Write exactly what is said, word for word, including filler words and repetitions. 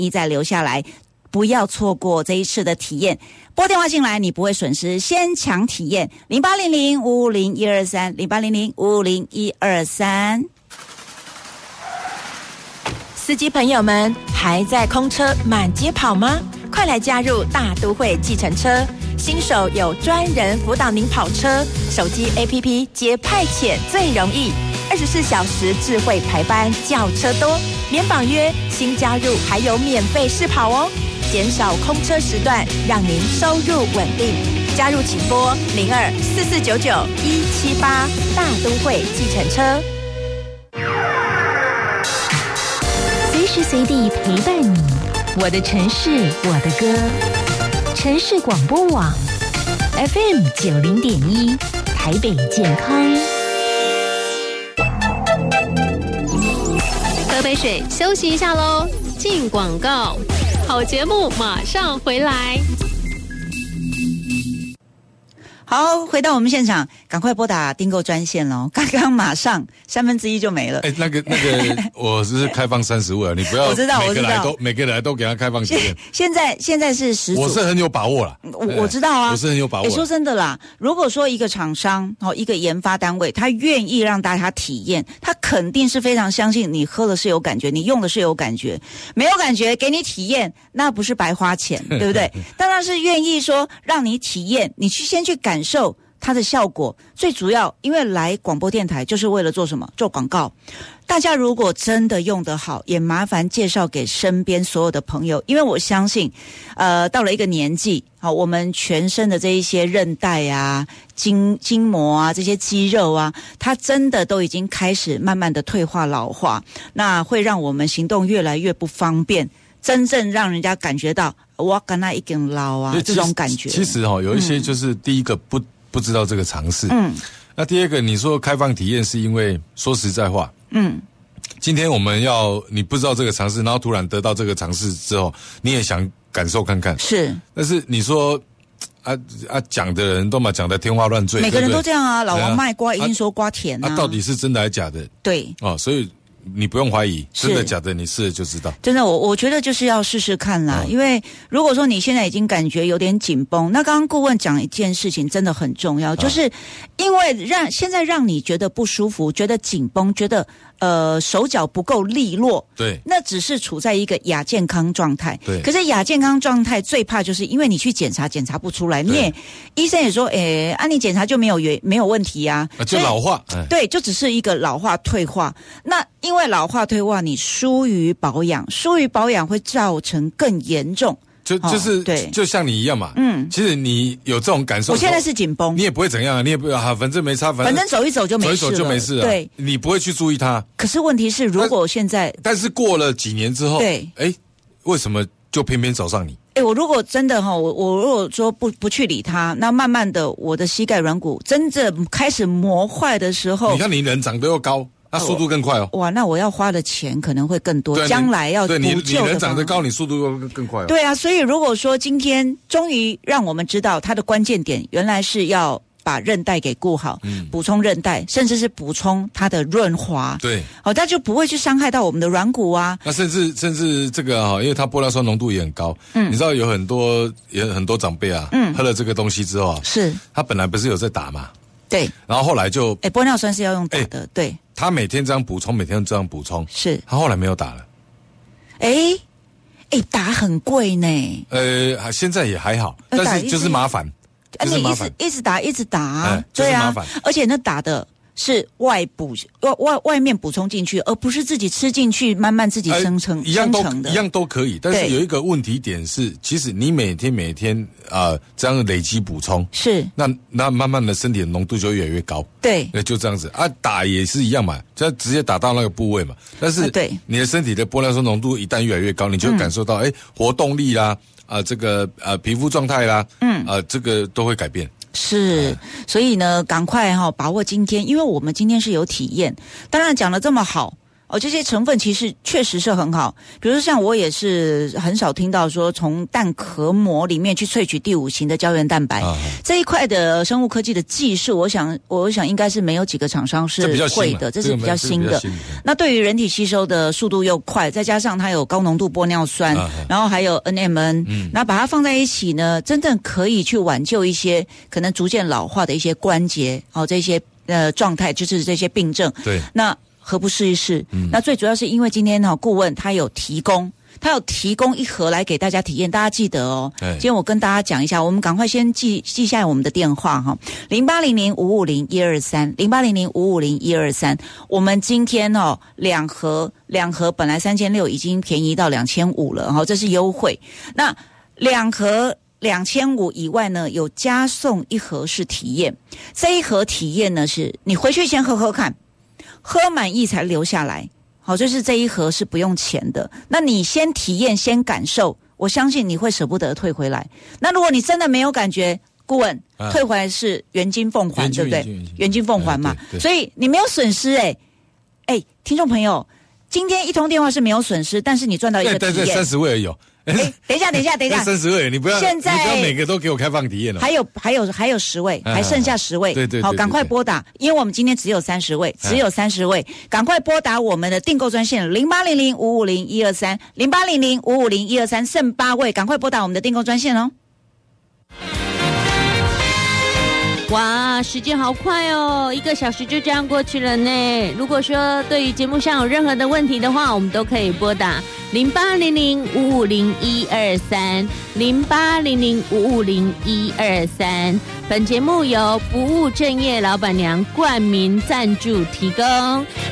一再留下来，不要错过这一次的体验。拨电话进来，你不会损失，先抢体验零八零零五五零一二三零八零零五五零一二三。 司机朋友们，还在空车满街跑吗？快来加入大都会计程车，新手有专人辅导您跑车，手机 A P P 接派遣最容易，二十四小时智慧排班，轿车多，免绑约，新加入还有免费试跑哦，减少空车时段，让您收入稳定。加入请拨零二四四九九一七八，大都会计程车。 随时随地陪伴你，我的城市，我的歌。城市广播网 F M 九零点一，台北健康。 喝杯水，休息一下喽。进广告，好节目马上回来。 好，回到我们现场，赶快拨打订购专线喽！刚刚马上三分之一就没了。 哎，那个那个，我是开放三十位啊，你不要我知道， 每个来我知道， 都每个来都给他开放体验。 现在现在是十组， 我是很有把握啦。 我我知道啊， 我是很有把握。 说真的啦，如果说一个厂商哦，一个研发单位，他愿意让大家体验，他肯定是非常相信你喝的是有感觉，你用的是有感觉，没有感觉给你体验，那不是白花钱，对不对？当然是愿意说让你体验，你去先去感受它的效果。最主要因为来广播电台就是为了做什么？做广告。大家如果真的用得好，也麻烦介绍给身边所有的朋友，因为我相信呃，到了一个年纪，好，我们全身的这一些韧带啊、筋筋膜啊、这些肌肉啊，它真的都已经开始慢慢的退化老化，那会让我们行动越来越不方便，真正让人家感觉到我跟他一根老啊这种感觉。 其实哈、哦，有一些就是第一个不、嗯、不知道这个常识，嗯，那第二个你说开放体验是因为说实在话，嗯，今天我们要你不知道这个常识，然后突然得到这个常识之后，你也想感受看看，是，但是你说啊啊讲的人都嘛讲的天花乱坠， 每个人都这样啊，老王卖瓜一定说瓜甜啊， 啊到底是真的还是假的？对，哦，所以你不用怀疑，真的假的，你试了就知道。 真的，我我觉得就是要试试看啦。哦、因为如果说你现在已经感觉有点紧绷，那刚刚顾问讲一件事情真的很重要，就是因为让现在让你觉得不舒服，觉得紧绷，觉得呃手脚不够利落，对，那只是处在一个亚健康状态。对，可是亚健康状态最怕就是因为你去检查检查不出来，你也医生也说，诶，啊你检查就没有原没有问题啊， 啊就老化， 对，就只是一个老化退化。那因为老化退化，你疏于保养，疏于保养会造成更严重。 就就是、哦、对，就像你一样嘛。嗯，其实你有这种感受， 我现在是紧绷， 你也不会怎样啊，你也不啊，反正没差，反正反正走一走就没事了， 走一走就没事了。对，你不会去注意它。 可是问题是，如果现在， 但, 但是过了几年之后，对，哎，为什么就偏偏找上你？ 哎，我如果真的哈，我我如果说不不去理它，那慢慢的我的膝盖软骨真正开始磨坏的时候， 你看你人长得又高。那、啊、速度更快哦！ 哇，那我要花的钱可能会更多，将来要补救的。 对，你你人长得高，你速度又更快哦。 对啊，所以如果说今天终于让我们知道它的关键点，原来是要把韧带给顾好，嗯，补充韧带，甚至是补充它的润滑。对，哦，它就不会去伤害到我们的软骨啊。 那甚至甚至这个哈，因为它玻尿酸浓度也很高，嗯，你知道有很多也很多长辈啊，嗯，喝了这个东西之后啊，是，他本来不是有在打嘛。对，然后后来就， 哎，玻尿酸是要用打的，对。 他每天这样补充，每天这样补充，是。他后来没有打了。 哎，哎，打很贵呢。 呃，现在也还好，但是就是麻烦，就是麻烦， 一直打一直打，哎、对啊，而且那打的是外补外外外面补充进去，而不是自己吃进去，慢慢自己生成、呃、 一样都生成的， 一样都可以。但是有一个问题点是，其实你每天每天啊、呃、这样累积补充，是那那慢慢的身体的浓度就越来越高。对，那就这样子啊，打也是一样嘛，就直接打到那个部位嘛。但是对你的身体的玻尿酸浓度一旦越来越高，你就会感受到哎、嗯、活动力啦啊、呃、这个呃皮肤状态啦，嗯啊、呃、这个都会改变。 是，所以呢，赶快哈、哦、把握今天，因为我们今天是有体验。当然讲得这么好哦，这些成分其实确实是很好。比如说像我也是很少听到说从蛋壳膜里面去萃取第五型的胶原蛋白、啊、这一块的生物科技的技术，我想我想应该是没有几个厂商是会的，这是比较新的。那对于人体吸收的速度又快，再加上它有高浓度玻尿酸，啊、然后还有 N M N， 嗯，那把它放在一起呢，真正可以去挽救一些可能逐渐老化的一些关节，哦，这些呃状态，就是这些病症。 对， 那何不试一试？嗯，那最主要是因为今天哈、哦、顾问他有提供，他有提供一盒来给大家体验，大家记得哦。今天我跟大家讲一下，我们赶快先记记下来我们的电话哈，零八零零五五零一二三，零八零零五五零一二三。我们今天哦两盒两盒本来三千六已经便宜到两千五了哈，这是优惠。那两盒两千五以外呢，有加送一盒是体验。这一盒体验呢，是你回去先喝喝看。喝满意才留下来，好，就是这一盒是不用钱的。那你先体验，先感受，我相信你会舍不得退回来。那如果你真的没有感觉，顾问、啊、退回来是原金奉还，对不对？原金奉还嘛，哎、所以你没有损失哎、欸、哎，听众朋友，今天一通电话是没有损失，但是你赚到一个体验， 对对，三十位而已。 哎，等一下，等一下，等一下， 三十位，你不要， 现在你不要每个都给我开放体验了。 还有，还有，还有十位，还剩下十位， 对对， 好，赶快拨打，因为我们今天只有三十位，只有三十位，赶快拨打我们的订购专线零八零零五五零一二三，零八零零五五零一二三，剩八位，赶快拨打我们的订购专线哦。 哇，时间好快哦，一个小时就这样过去了呢。如果说对于节目上有任何的问题的话，我们都可以拨打零八零零五五零一二三，零八零零五五零一二三。本节目由不务正业老板娘冠名赞助提供。